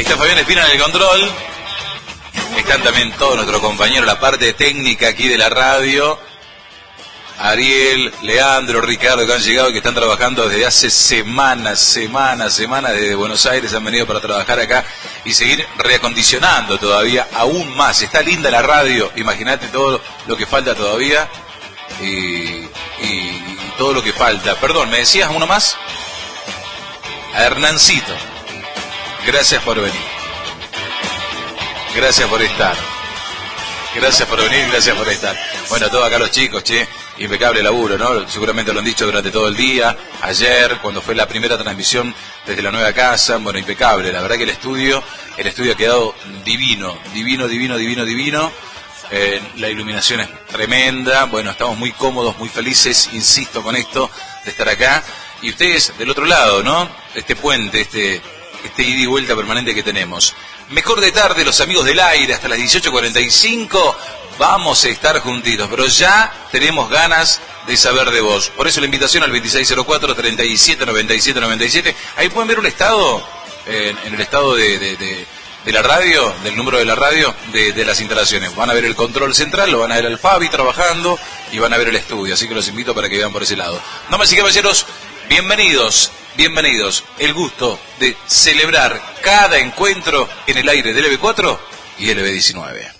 está Fabián Espina en el control. Están también todos nuestros compañeros, la parte técnica aquí de la radio. Ariel, Leandro, Ricardo, que han llegado y que están trabajando desde hace semanas, desde Buenos Aires han venido para trabajar acá y seguir reacondicionando todavía aún más. Está linda la radio, imagínate todo lo que falta todavía y todo lo que falta. Perdón, ¿me decías uno más? A Hernancito, gracias por venir. Gracias por estar. Gracias por venir, gracias por estar. Bueno, todos acá los chicos, impecable laburo, ¿no? Seguramente lo han dicho durante todo el día. Ayer, cuando fue la primera transmisión desde la nueva casa, bueno, impecable. La verdad que el estudio ha quedado divino. La iluminación es tremenda. Bueno, estamos muy cómodos, muy felices, insisto con esto, de estar acá. Y ustedes del otro lado, ¿no? Este puente, este ida y vuelta permanente que tenemos. Mejor de tarde, los amigos del aire, hasta las 18:45 vamos a estar juntitos, pero ya tenemos ganas de saber de vos. Por eso la invitación al 2604-379797. Ahí pueden ver un estado, en el estado de la radio, del número de la radio, de las instalaciones. Van a ver el control central, lo van a ver al Fabi trabajando y van a ver el estudio, así que los invito para que vean por ese lado. Damas y caballeros, bienvenidos. El gusto de celebrar cada encuentro en el aire del LB4 y LB19.